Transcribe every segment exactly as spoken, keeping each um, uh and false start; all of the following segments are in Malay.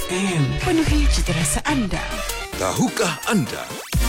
M. Penuhi cita rasa anda. Tahukah anda?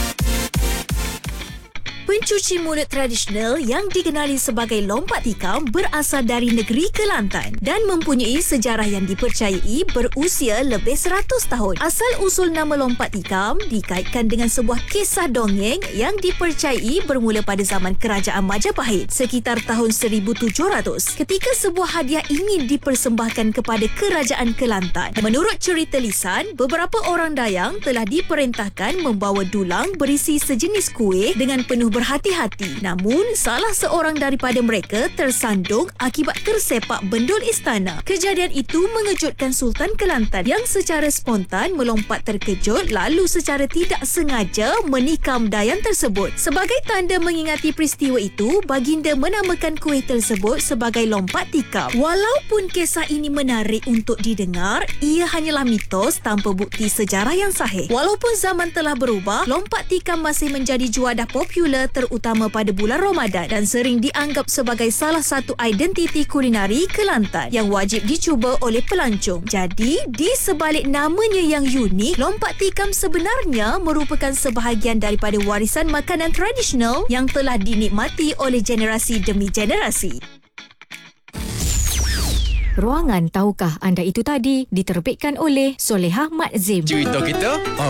Pencuci mulut tradisional yang dikenali sebagai lompat tikam berasal dari negeri Kelantan dan mempunyai sejarah yang dipercayai berusia lebih seratus tahun. Asal-usul nama lompat tikam dikaitkan dengan sebuah kisah dongeng yang dipercayai bermula pada zaman Kerajaan Majapahit sekitar tahun seribu tujuh ratus ketika sebuah hadiah ingin dipersembahkan kepada Kerajaan Kelantan. Menurut cerita lisan, beberapa orang Dayang telah diperintahkan membawa dulang berisi sejenis kuih dengan penuh berhati-hati. Namun, salah seorang daripada mereka tersandung akibat tersepak bendul istana. Kejadian itu mengejutkan Sultan Kelantan yang secara spontan melompat terkejut lalu secara tidak sengaja menikam Dayang tersebut. Sebagai tanda mengingati peristiwa itu, baginda menamakan kuih tersebut sebagai lompat tikam. Walaupun kisah ini menarik untuk didengar, ia hanyalah mitos tanpa bukti sejarah yang sahih. Walaupun zaman telah berubah, lompat tikam masih menjadi juadah popular terutama pada bulan Ramadan dan sering dianggap sebagai salah satu identiti kulinari Kelantan yang wajib dicuba oleh pelancong. Jadi, di sebalik namanya yang unik, lompat tikam sebenarnya merupakan sebahagian daripada warisan makanan tradisional yang telah dinikmati oleh generasi demi generasi. Ruangan Tahukah Anda itu tadi diterbitkan oleh Solehah Mat Zim. Cerita kita